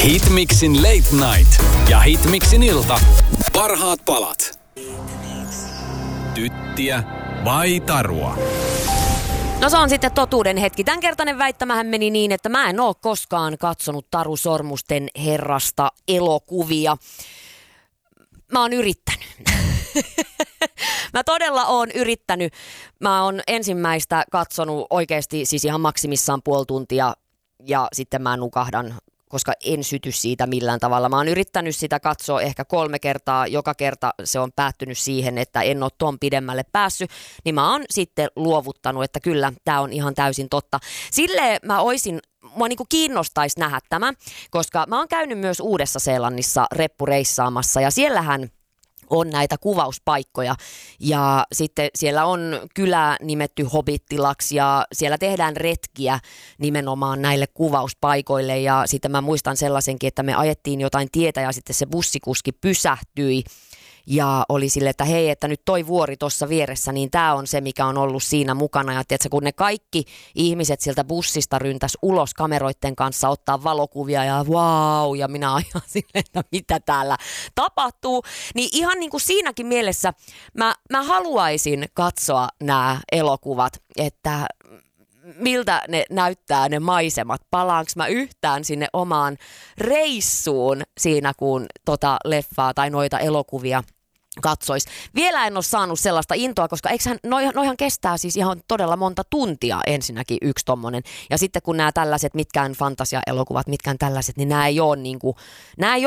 Hitmixin Late Night ja Hitmixin ilta. Parhaat palat. Tyttiä vai tarua? No se on sitten totuuden hetki. Tämänkertainen väittämähän meni niin, että mä en ole koskaan katsonut Taru Sormusten herrasta elokuvia. Mä oon yrittänyt. Mä todella oon yrittänyt. Mä oon ensimmäistä katsonut oikeasti siis ihan maksimissaan puoli tuntia ja sitten mä nukahdan, koska en syty siitä millään tavalla. Mä oon yrittänyt sitä katsoa ehkä 3 kertaa. Joka kerta se on päättynyt siihen, että en ole ton pidemmälle päässyt. Niin mä oon sitten luovuttanut, että kyllä, tää on ihan täysin totta. Silleen mua niinku kiinnostaisi nähdä tämä, koska mä oon käynyt myös Uudessa-Seelannissa reppureissaamassa ja siellähän on näitä kuvauspaikkoja ja sitten siellä on kylä nimetty Hobittilaksi ja siellä tehdään retkiä nimenomaan näille kuvauspaikoille ja sitten mä muistan sellaisenkin, että me ajettiin jotain tietä ja sitten se bussikuski pysähtyi ja oli sille, että hei, että nyt toi vuori tuossa vieressä, niin tämä on se, mikä on ollut siinä mukana. Ja tiedätkö, kun ne kaikki ihmiset sieltä bussista ryntäs ulos kameroiden kanssa ottaa valokuvia ja wow, ja minä ajan silleen, että mitä täällä tapahtuu. Niin ihan niin kuin siinäkin mielessä mä haluaisin katsoa nämä elokuvat, että miltä ne näyttää ne maisemat. Palaanko mä yhtään sinne omaan reissuun siinä, kun leffaa tai noita elokuvia katsois. Vielä en ole saanut sellaista intoa, koska noihan kestää siis ihan todella monta tuntia ensinnäkin yksi tommonen. Ja sitten kun nämä tällaiset, mitkään fantasia-elokuvat, mitkään tällaiset, niin nämä ei ole